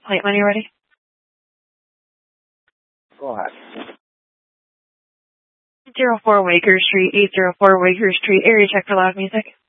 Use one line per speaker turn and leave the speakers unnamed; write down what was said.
Plate when you're ready.
Go ahead.
804 Waker Street, 804 Waker Street, area check for loud music.